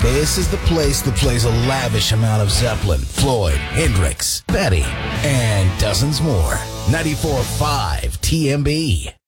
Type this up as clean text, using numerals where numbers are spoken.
This is the place that plays a lavish amount of Zeppelin, Floyd, Hendrix, Betty, and dozens more. 94.5 TMB.